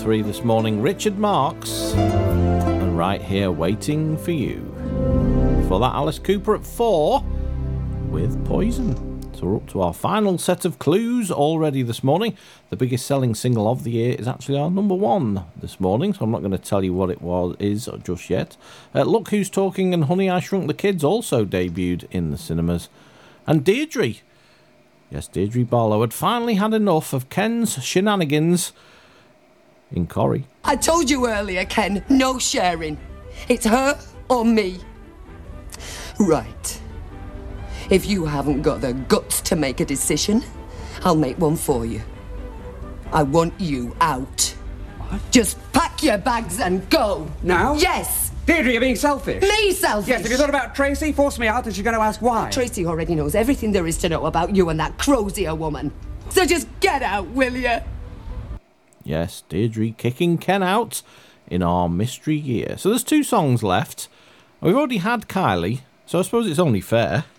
3 this morning, Richard Marx, and Right Here Waiting for You. Before that, Alice Cooper at 4 with Poison. So we're up to our final set of clues already this morning. The biggest selling single of the year is actually our number 1 this morning, so I'm not going to tell you what it is just yet. Look Who's Talking and Honey, I Shrunk the Kids also debuted in the cinemas. And Deirdre, yes, Deirdre Barlow, had finally had enough of Ken's shenanigans in Corrie. I told you earlier, Ken, no sharing. It's her or me. Right. If you haven't got the guts to make a decision, I'll make one for you. I want you out. What? Just pack your bags and go. Now? Yes. Deirdre, you're being selfish. Me selfish? Yes, have you thought about Tracy? Force me out and she's going to ask why. Tracy already knows everything there is to know about you and that Crozier woman. So just get out, will you? Yes, Deirdre kicking Ken out in our mystery year. So there's 2 songs left. We've already had Kylie, so I suppose it's only fair.